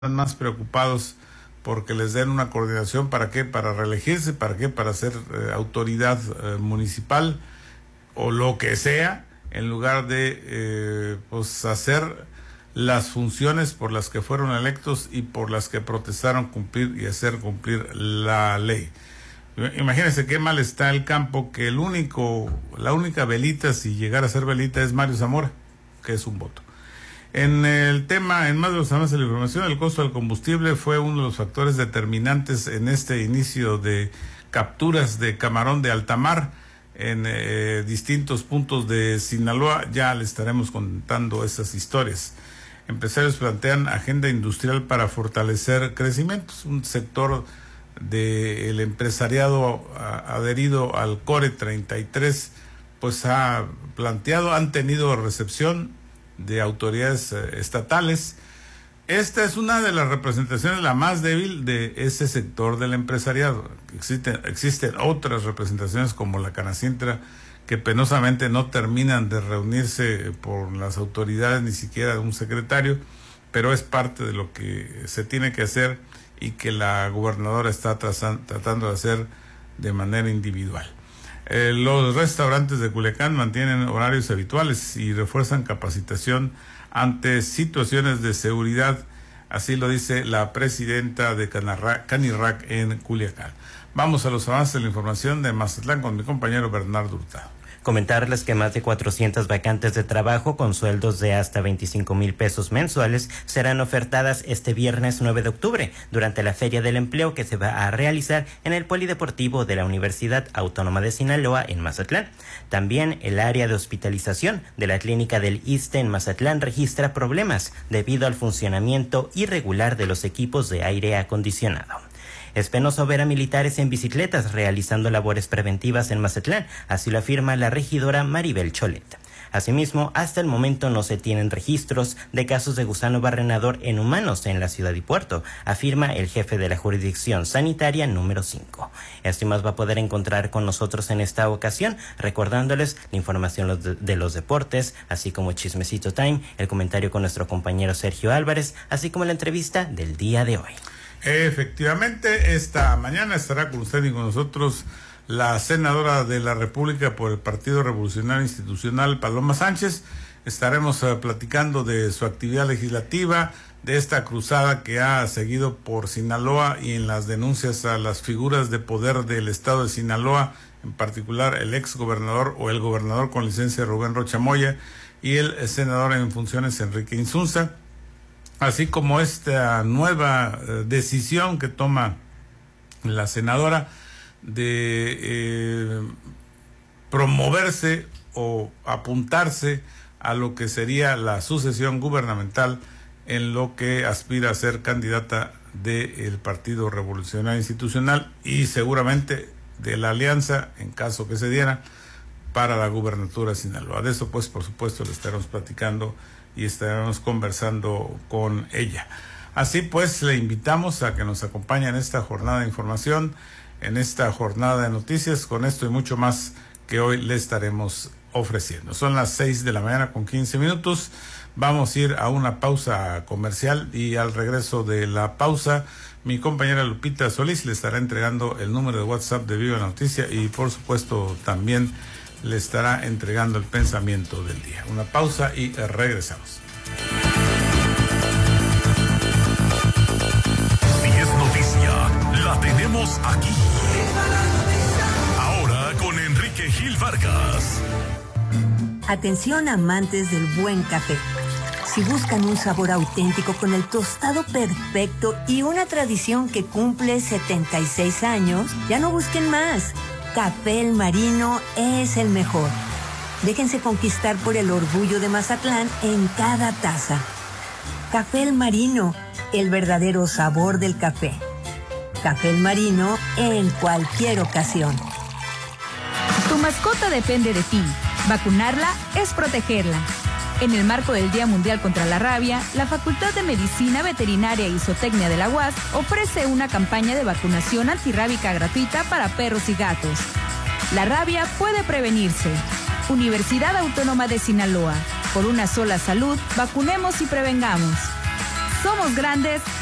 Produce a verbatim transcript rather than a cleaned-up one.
más preocupados porque les den una coordinación. ¿Para qué? Para reelegirse. ¿Para qué? Para ser eh, autoridad eh, municipal o lo que sea, en lugar de eh, pues hacer las funciones por las que fueron electos y por las que protestaron cumplir y hacer cumplir la ley. Imagínense qué mal está el campo, que el único, la única velita, si llegara a ser velita, es Mario Zamora, que es un voto. En el tema, en más de los avances de la información, el costo del combustible fue uno de los factores determinantes en este inicio de capturas de camarón de alta mar en eh, distintos puntos de Sinaloa. Ya le estaremos contando esas historias. Empresarios plantean agenda industrial para fortalecer crecimientos. Un sector del empresariado a, adherido al Core treinta y tres, pues ha planteado, han tenido recepción de autoridades eh, estatales. Esta es una de las representaciones, la más débil de ese sector del empresariado. Existen, existen otras representaciones como la Canacintra, que penosamente no terminan de reunirse por las autoridades, ni siquiera de un secretario, pero es parte de lo que se tiene que hacer y que la gobernadora está trazando, tratando de hacer de manera individual. Eh, los restaurantes de Culiacán mantienen horarios habituales y refuerzan capacitación ante situaciones de seguridad, así lo dice la presidenta de Canirac en Culiacán. Vamos a los avances de la información de Mazatlán con mi compañero Bernardo Hurtado. Comentarles que más de cuatrocientas vacantes de trabajo con sueldos de hasta veinticinco mil pesos mensuales serán ofertadas este viernes nueve de octubre durante la Feria del Empleo que se va a realizar en el Polideportivo de la Universidad Autónoma de Sinaloa en Mazatlán. También el área de hospitalización de la clínica del ISSSTE en Mazatlán registra problemas debido al funcionamiento irregular de los equipos de aire acondicionado. Es penoso ver a militares en bicicletas realizando labores preventivas en Mazatlán, así lo afirma la regidora Maribel Cholet. Asimismo, hasta el momento no se tienen registros de casos de gusano barrenador en humanos en la ciudad y puerto, afirma el jefe de la jurisdicción sanitaria número cinco. Esto y más va a poder encontrar con nosotros en esta ocasión, recordándoles la información de los deportes, así como Chismecito Time, el comentario con nuestro compañero Sergio Álvarez, así como la entrevista del día de hoy. Efectivamente, esta mañana estará con usted y con nosotros la senadora de la República por el Partido Revolucionario Institucional, Paloma Sánchez. Estaremos uh, platicando de su actividad legislativa, de esta cruzada que ha seguido por Sinaloa y en las denuncias a las figuras de poder del estado de Sinaloa, en particular el ex gobernador o el gobernador con licencia Rubén Rocha Moya y el senador en funciones Enrique Insunza, así como esta nueva eh, decisión que toma la senadora de eh, promoverse o apuntarse a lo que sería la sucesión gubernamental en lo que aspira a ser candidata del Partido Revolucionario Institucional y seguramente de la alianza, en caso que se diera, para la gubernatura de Sinaloa. De eso, pues, por supuesto, le estaremos platicando y estaremos conversando con ella. Así pues, le invitamos a que nos acompañe en esta jornada de información, en esta jornada de noticias, con esto y mucho más que hoy le estaremos ofreciendo. Son las seis de la mañana con quince minutos. Vamos a ir a una pausa comercial y al regreso de la pausa, mi compañera Lupita Solís le estará entregando el número de WhatsApp de Viva Noticia y, por supuesto, también le estará entregando el pensamiento del día. Una pausa y regresamos. Si es noticia, la tenemos aquí. Ahora con Enrique Gil Vargas. Atención amantes del buen café. Si buscan un sabor auténtico con el tostado perfecto y una tradición que cumple setenta y seis años, ya no busquen más. Café El Marino es el mejor. Déjense conquistar por el orgullo de Mazatlán en cada taza. Café El Marino, el verdadero sabor del café. Café El Marino en cualquier ocasión. Tu mascota depende de ti. Vacunarla es protegerla. En el marco del Día Mundial contra la Rabia, la Facultad de Medicina Veterinaria y Zootecnia de la U A S ofrece una campaña de vacunación antirrábica gratuita para perros y gatos. La rabia puede prevenirse. Universidad Autónoma de Sinaloa. Por una sola salud, vacunemos y prevengamos. Somos grandes